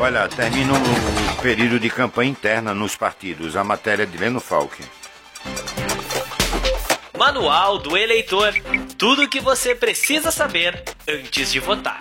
Olha, termina o período de campanha interna nos partidos. A matéria de Leno Falck. Manual do Eleitor. Tudo o que você precisa saber antes de votar.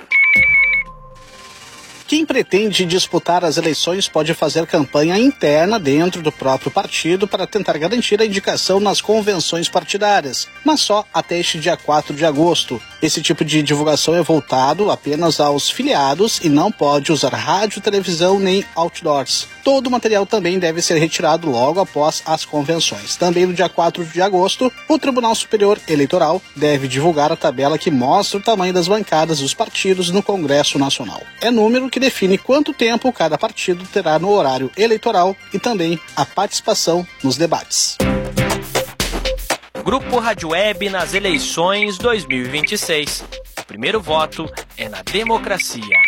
Quem pretende disputar as eleições pode fazer campanha interna dentro do próprio partido para tentar garantir a indicação nas convenções partidárias, mas só até este dia 4 de agosto. Esse tipo de divulgação é voltado apenas aos filiados e não pode usar rádio, televisão nem outdoors. Todo o material também deve ser retirado logo após as convenções. Também no dia 4 de agosto, o Tribunal Superior Eleitoral deve divulgar a tabela que mostra o tamanho das bancadas dos partidos no Congresso Nacional. É número que define quanto tempo cada partido terá no horário eleitoral e também a participação nos debates. Grupo Rádio Web nas eleições 2026. O primeiro voto é na democracia.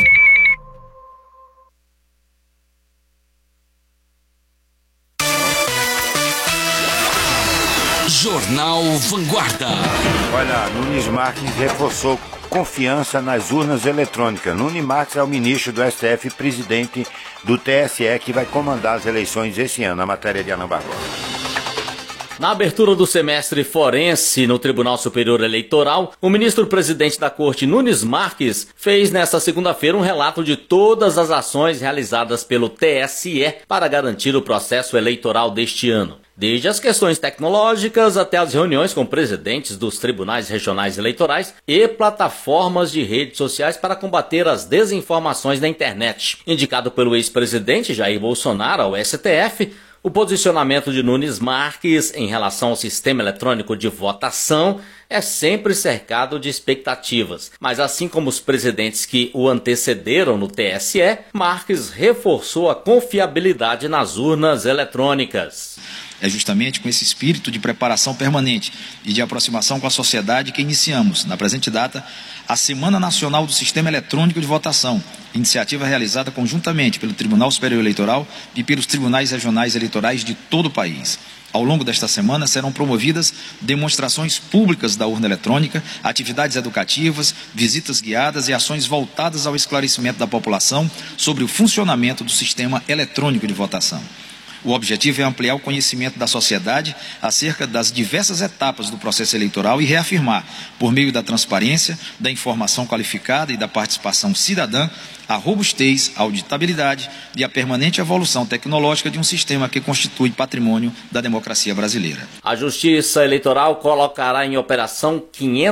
Jornal Vanguarda. Olha, Nunes Marques reforçou confiança nas urnas eletrônicas. Nunes Marques é o ministro do STF e presidente do TSE que vai comandar as eleições esse ano. A matéria de Ana Barbosa. Na abertura do semestre forense no Tribunal Superior Eleitoral, o ministro-presidente da Corte, Nunes Marques, fez nesta segunda-feira um relato de todas as ações realizadas pelo TSE para garantir o processo eleitoral deste ano. Desde as questões tecnológicas até as reuniões com presidentes dos tribunais regionais eleitorais e plataformas de redes sociais para combater as desinformações na internet. Indicado pelo ex-presidente Jair Bolsonaro ao STF, o posicionamento de Nunes Marques em relação ao sistema eletrônico de votação é sempre cercado de expectativas. Mas assim como os presidentes que o antecederam no TSE, Marques reforçou a confiabilidade nas urnas eletrônicas. É justamente com esse espírito de preparação permanente e de aproximação com a sociedade que iniciamos, na presente data, a Semana Nacional do Sistema Eletrônico de Votação, iniciativa realizada conjuntamente pelo Tribunal Superior Eleitoral e pelos tribunais regionais eleitorais de todo o país. Ao longo desta semana serão promovidas demonstrações públicas da urna eletrônica, atividades educativas, visitas guiadas e ações voltadas ao esclarecimento da população sobre o funcionamento do sistema eletrônico de votação. O objetivo é ampliar o conhecimento da sociedade acerca das diversas etapas do processo eleitoral e reafirmar, por meio da transparência, da informação qualificada e da participação cidadã, a robustez, a auditabilidade e a permanente evolução tecnológica de um sistema que constitui patrimônio da democracia brasileira. A Justiça Eleitoral colocará em operação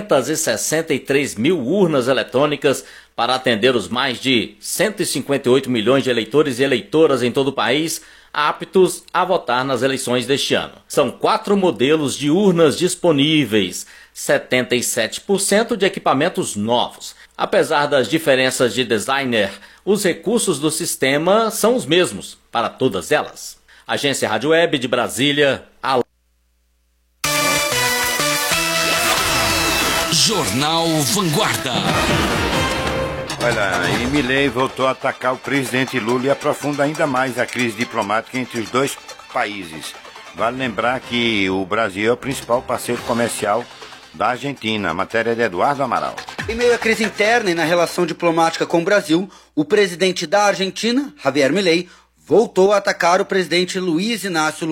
563 mil urnas eletrônicas para atender os mais de 158 milhões de eleitores e eleitoras em todo o país aptos a votar nas eleições deste ano. São 4 modelos de urnas disponíveis, 77% de equipamentos novos. Apesar das diferenças de designer, os recursos do sistema são os mesmos para todas elas. Agência Rádio Web de Brasília. Jornal Vanguarda. Olha, e Milei voltou a atacar o presidente Lula e aprofunda ainda mais a crise diplomática entre os dois países. Vale lembrar que o Brasil é o principal parceiro comercial da Argentina. Matéria de Eduardo Amaral. Em meio à crise interna e na relação diplomática com o Brasil, o presidente da Argentina, Javier Milei, voltou a atacar o presidente Luiz Inácio